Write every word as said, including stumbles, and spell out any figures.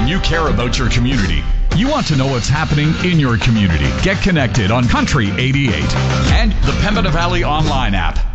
and you care about your community. You want to know what's happening in your community. Get connected on Country eighty-eight and the Pembina Valley Online app.